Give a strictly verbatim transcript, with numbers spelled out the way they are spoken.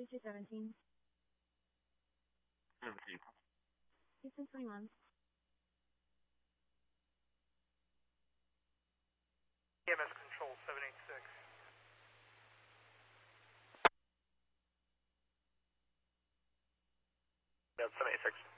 two seventeen. seventeen. Houston twenty-one. E M S control seven eight six. Yeah, seven eight six.